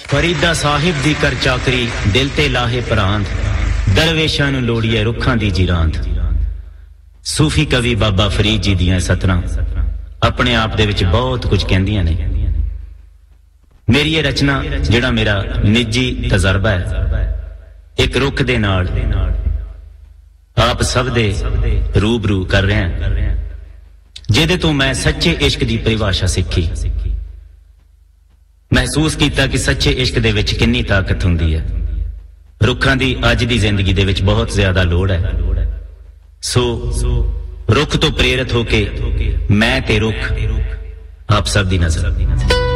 फरीदा साहिब दी कर चाकरी दिल ते लाहे परांद दरवेशां नूं लोड़ीए रुखां दी जिरांद सूफी कवि बाबा फरीद जी दियां सतरां अपने आप दे विच बहुत कुछ कहंदियां ने मेरी ये रचना जिहड़ा मेरा निजी तजर्बा है एक रुख दे नाल आप सब दे रूबरू कर रहे हैं जिहदे तो मैं सच्चे इश्क दी परिभाषा सीखी महसूस किया कि सच्चे इश्क दे विच कितनी ताकत हुंदी है रुखां दी अज दी जिंदगी दे विच बहुत ज्यादा लोड़ है सो रुख तो प्रेरित होके मैं ते रुख आप सब दी नजर